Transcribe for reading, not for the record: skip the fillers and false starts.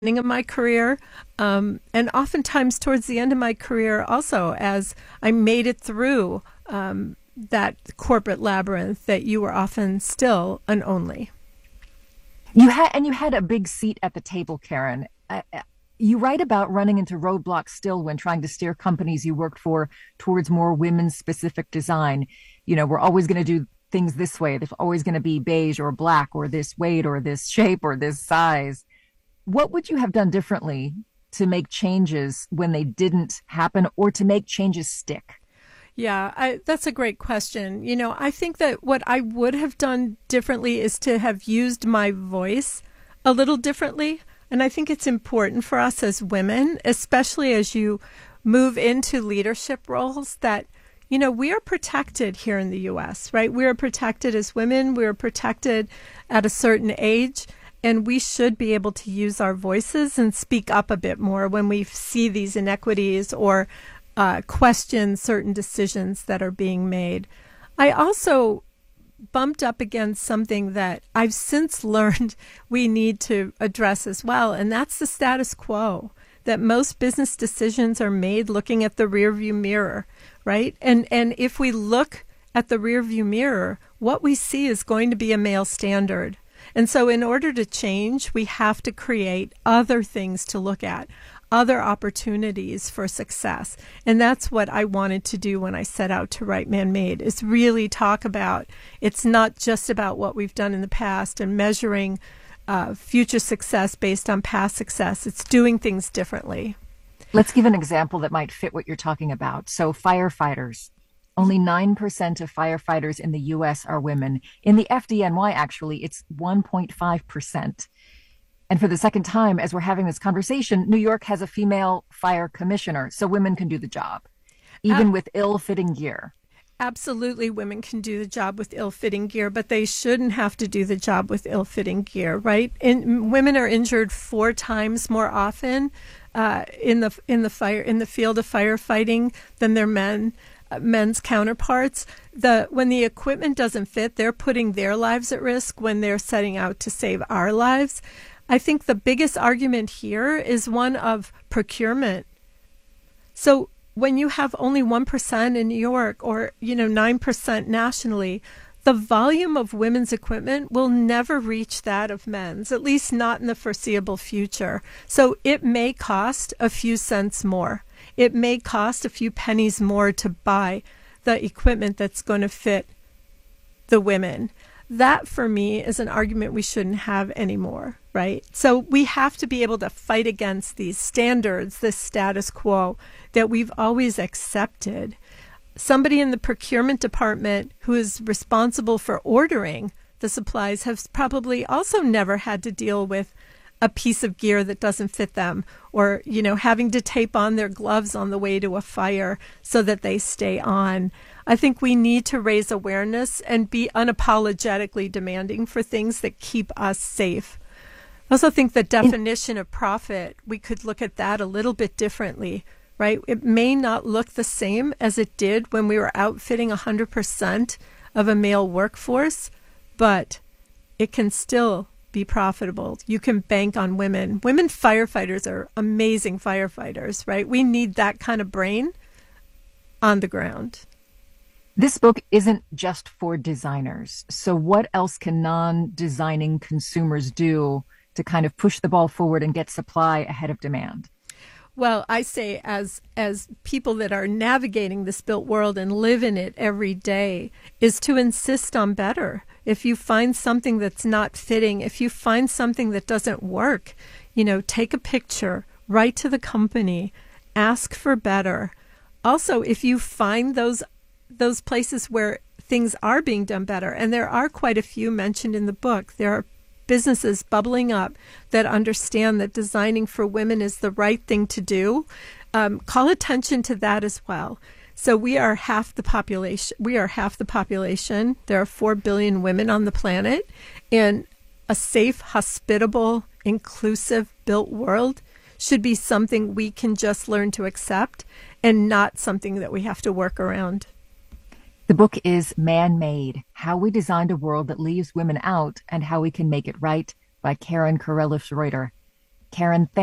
beginning of my career, and oftentimes towards the end of my career also, as I made it through that corporate labyrinth, that you were often still an only. You had a big seat at the table, Karen. You write about running into roadblocks still when trying to steer companies you worked for towards more women's specific design. We're always going to do things this way. There's always going to be beige or black or this weight or this shape or this size. What would you have done differently to make changes when they didn't happen or to make changes stick? Yeah, that's a great question. I think that what I would have done differently is to have used my voice a little differently. And I think it's important for us as women, especially as you move into leadership roles, that, we are protected here in the U.S., right? We are protected as women. We are protected at a certain age. And we should be able to use our voices and speak up a bit more when we see these inequities or question certain decisions that are being made. I also bumped up against something that I've since learned we need to address as well, and that's the status quo, that most business decisions are made looking at the rearview mirror, right? And if we look at the rearview mirror, what we see is going to be a male standard. And so in order to change, we have to create other things to look at, other opportunities for success. And that's what I wanted to do when I set out to write Man Made, is really talk about, it's not just about what we've done in the past and measuring future success based on past success. It's doing things differently. Let's give an example that might fit what you're talking about. So, firefighters. Only 9% of firefighters in the US are women. In the FDNY, actually, it's 1.5%. And for the second time, as we're having this conversation, New York has a female fire commissioner, so women can do the job, even with ill-fitting gear. Absolutely, women can do the job with ill-fitting gear, but they shouldn't have to do the job with ill-fitting gear, right? And women are injured 4 times more often in the field of firefighting than their men's counterparts. When the equipment doesn't fit, they're putting their lives at risk when they're setting out to save our lives. I think the biggest argument here is one of procurement. So when you have only 1% in New York or 9% nationally, the volume of women's equipment will never reach that of men's, at least not in the foreseeable future. So it may cost a few cents more. It may cost a few pennies more to buy the equipment that's going to fit the women. That, for me, is an argument we shouldn't have anymore, right? So we have to be able to fight against these standards, this status quo that we've always accepted. Somebody in the procurement department who is responsible for ordering the supplies has probably also never had to deal with a piece of gear that doesn't fit them, or, having to tape on their gloves on the way to a fire so that they stay on. I think we need to raise awareness and be unapologetically demanding for things that keep us safe. I also think the definition of profit, we could look at that a little bit differently, right? It may not look the same as it did when we were outfitting 100% of a male workforce, but it can still be profitable. You can bank on women. Women firefighters are amazing firefighters, right? We need that kind of brain on the ground. This book isn't just for designers. So what else can non-designing consumers do to kind of push the ball forward and get supply ahead of demand? Well, I say as people that are navigating this built world and live in it every day, is to insist on better. If you find something that's not fitting, if you find something that doesn't work, take a picture, write to the company, ask for better. Also, if you find those places where things are being done better, and there are quite a few mentioned in the book, there are businesses bubbling up that understand that designing for women is the right thing to do. Call attention to that as well. So we are half the population. There are 4 billion women on the planet, and a safe, hospitable, inclusive, built world should be something we can just learn to accept and not something that we have to work around. The book is Man Made: How We Designed a World That Leaves Women Out and How We Can Make It Right by Karen Karelis Reuter. Karen,